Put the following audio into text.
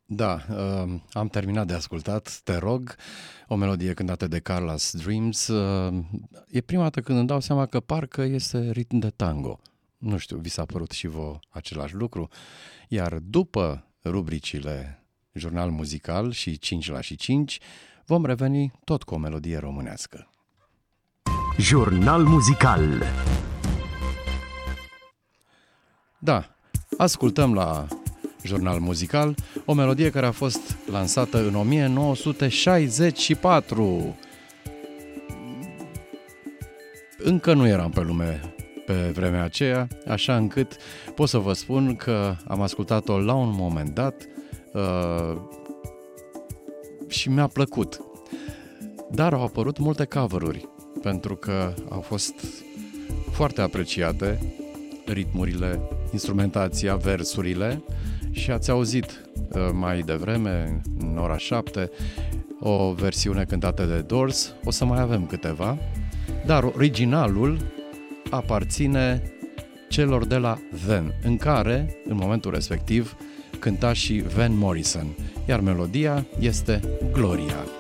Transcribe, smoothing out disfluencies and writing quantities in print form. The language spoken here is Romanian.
Da, am terminat de ascultat, Te rog, o melodie cântată de Carla's Dreams. E prima dată când îmi dau seama că parcă este ritm de tango. Nu știu, vi s-a părut și vouă același lucru? Iar după rubricile Jurnal Muzical și 5 la și 5, vom reveni tot cu o melodie românească. Jurnal Muzical. Da, ascultăm la Jurnal Muzical o melodie care a fost lansată în 1964. Încă nu eram pe lume pe vremea aceea, așa încât pot să vă spun că am ascultat-o la un moment dat și mi-a plăcut. Dar au apărut multe cover-uri, pentru că au fost foarte apreciate ritmurile, instrumentația, versurile, și ați auzit mai devreme, în ora 7, o versiune cântată de Doors. O să mai avem câteva, dar originalul aparține celor de la Then, în care, în momentul respectiv, cânta și Van Morrison, iar melodia este Gloria.